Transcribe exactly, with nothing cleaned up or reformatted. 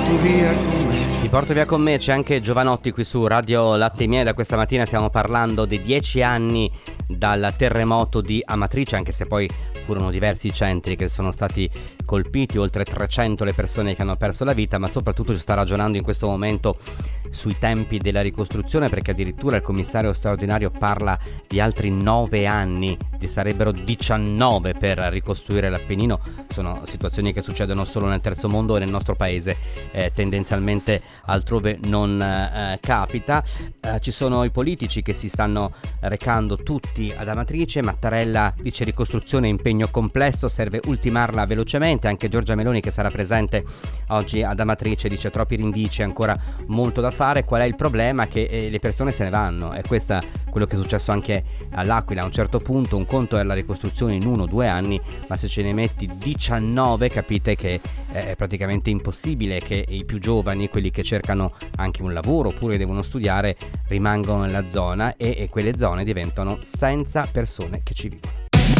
porto via con me. Ti porto via con me, c'è anche Giovanotti qui su Radio Latte e Miele. Da questa mattina stiamo parlando dei dieci anni dal terremoto di Amatrice, anche se poi furono diversi centri che sono stati colpiti, oltre trecento le persone che hanno perso la vita, ma soprattutto si sta ragionando in questo momento sui tempi della ricostruzione, perché addirittura il commissario straordinario parla di altri nove anni, ci sarebbero diciannove per ricostruire l'Appennino. Sono situazioni che succedono solo nel terzo mondo e nel nostro paese eh, tendenzialmente altrove non eh, capita. Eh, ci sono i politici che si stanno recando tutti ad Amatrice. Mattarella dice ricostruzione impegno complesso, serve ultimarla velocemente. Anche Giorgia Meloni, che sarà presente oggi ad Amatrice, dice troppi rinvii, c'è ancora molto da fare. Qual è il problema? Che eh, le persone se ne vanno, e questo è quello che è successo anche all'Aquila. A un certo punto un conto è la ricostruzione in uno o due anni, ma se ce ne metti diciannove capite che è praticamente impossibile che i più giovani, quelli che cercano anche un lavoro oppure devono studiare, rimangano nella zona, e, e quelle zone diventano senza persone che ci vivono.